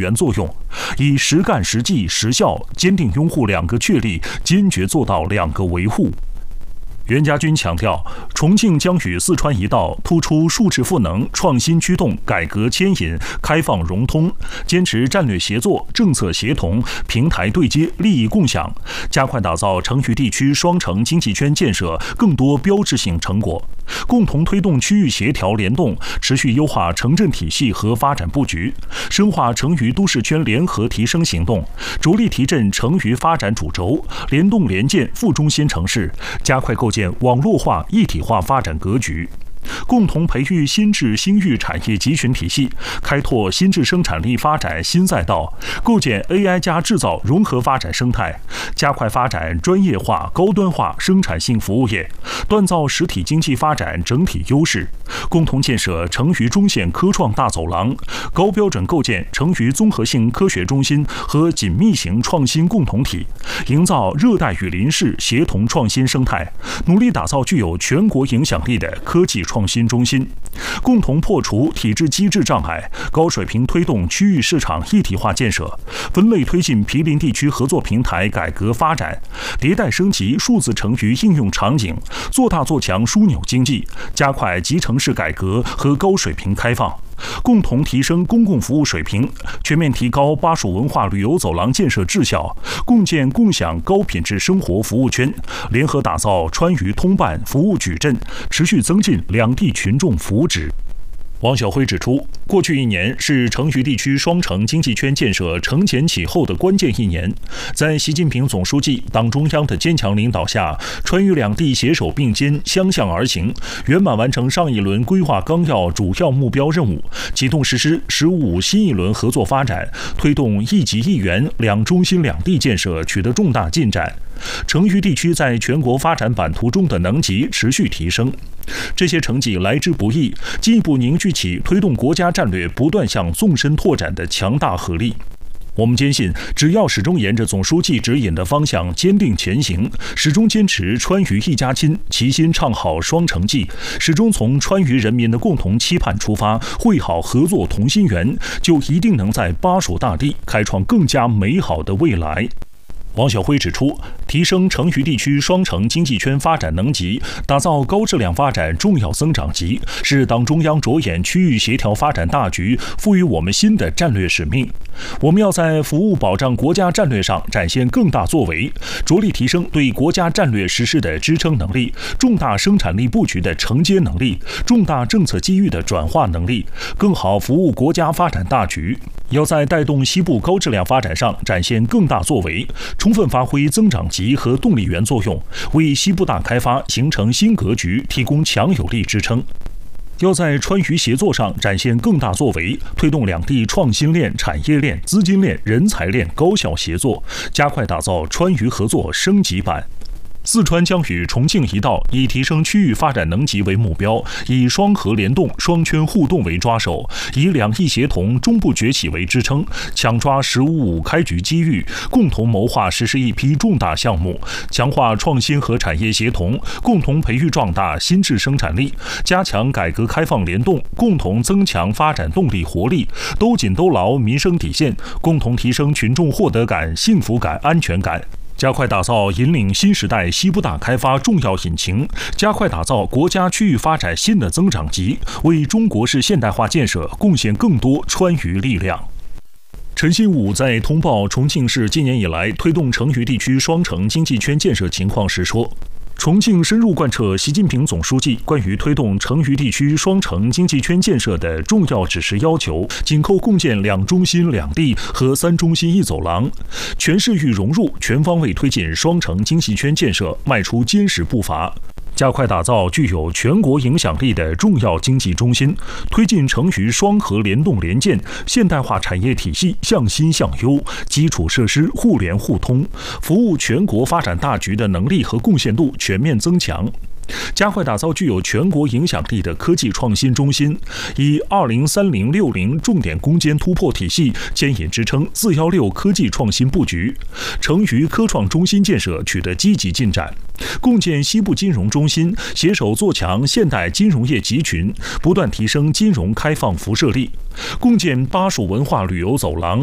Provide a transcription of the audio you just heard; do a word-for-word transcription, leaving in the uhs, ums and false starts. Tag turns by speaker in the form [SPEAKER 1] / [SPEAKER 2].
[SPEAKER 1] 原作用，以实干实际实效，坚定拥护两个确立，坚决做到两个维护。袁家军强调，重庆将与四川一道突出数质赋能、创新驱动、改革牵引、开放融通，坚持战略协作、政策协同、平台对接、利益共享，加快打造成渝地区双城经济圈建设更多标志性成果，共同推动区域协调联动，持续优化城镇体系和发展布局，深化成渝都市圈联合提升行动，着力提振成渝发展主轴，联动联建副中心城市，加快构建网络化一体化发展格局，共同培育新质新域产业集群体系，开拓新质生产力发展新赛道，构建 A I 加制造融合发展生态，加快发展专业化、高端化生产性服务业，锻造实体经济发展整体优势，共同建设成渝中线科创大走廊，高标准构建成渝综合性科学中心和紧密型创新共同体，营造热带雨林式协同创新生态，努力打造具有全国影响力的科技创新中心，共同破除体制机制障碍，高水平推动区域市场一体化建设，分类推进毗邻地区合作平台改革发展，迭代升级数字成渝应用场景，做大做强枢纽经济，加快集城市改革和高水平开放，共同提升公共服务水平，全面提高巴蜀文化旅游走廊建设质效，共建共享高品质生活服务圈，联合打造川渝通办服务矩阵，持续增进两地群众福祉。王晓辉指出，过去一年是成渝地区双城经济圈建设承前启后的关键一年，在习近平总书记、党中央的坚强领导下，川渝两地携手并肩，相向而行，圆满完成上一轮规划纲要主要目标任务，启动实施“十五五”新一轮合作发展，推动一极一园、两中心两地建设取得重大进展。成渝地区在全国发展版图中的能级持续提升，这些成绩来之不易，进一步凝聚起推动国家战略不断向纵深拓展的强大合力。我们坚信，只要始终沿着总书记指引的方向坚定前行，始终坚持川渝一家亲，齐心唱好双城记，始终从川渝人民的共同期盼出发，绘好合作同心圆，就一定能在巴蜀大地开创更加美好的未来。王晓辉指出，提升成渝地区双城经济圈发展能级，打造高质量发展重要增长极，是党中央着眼区域协调发展大局赋予我们新的战略使命。我们要在服务保障国家战略上展现更大作为，着力提升对国家战略实施的支撑能力、重大生产力布局的承接能力、重大政策机遇的转化能力，更好服务国家发展大局。要在带动西部高质量发展上展现更大作为，充分发挥增长极和动力源作用，为西部大开发形成新格局提供强有力支撑。要在川渝协作上展现更大作为，推动两地创新链、产业链、资金链、人才链高效协作，加快打造川渝合作升级版。四川将与重庆一道，以提升区域发展能级为目标，以双核联动、双圈互动为抓手，以两翼协同、中部崛起为支撑，抢抓“十五五”开局机遇，共同谋划实施一批重大项目，强化创新和产业协同，共同培育壮大新质生产力，加强改革开放联动，共同增强发展动力活力，都紧都牢民生底线，共同提升群众获得感、幸福感、安全感。加快打造引领新时代西部大开发重要引擎，加快打造国家区域发展新的增长极，为中国式现代化建设贡献更多川渝力量。陈新武在通报重庆市今年以来推动成渝地区双城经济圈建设情况时说，重庆深入贯彻习近平总书记关于推动成渝地区双城经济圈建设的重要指示要求，紧扣共建两中心两地和三中心一走廊，全市域融入，全方位推进双城经济圈建设迈出坚实步伐。加快打造具有全国影响力的重要经济中心，推进成渝双核联动联建、现代化产业体系向新向优、基础设施互联互通，服务全国发展大局的能力和贡献度全面增强。加快打造具有全国影响力的科技创新中心，以二零三零六零重点攻坚突破体系牵引支撑四一六科技创新布局，成渝科创中心建设取得积极进展，共建西部金融中心，携手做强现代金融业集群，不断提升金融开放辐射力，共建巴蜀文化旅游走廊，